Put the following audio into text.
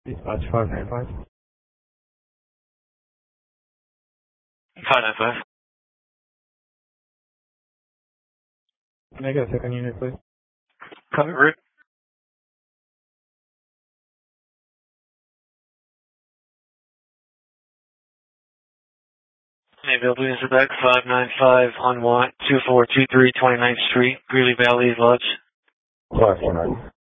Dispatch 595. 595. Can I get a second unit, please? Copy, Rick. Maybe I'll do this back 595 on Watt, 2423 29th Street, Greeley Valley Lodge. 549.